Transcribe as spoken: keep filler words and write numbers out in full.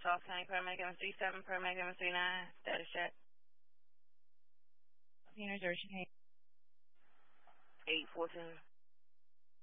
Charles County Paramedic M three seven, Paramedic M three nine, status check. Unit Jersey. eight fourteen.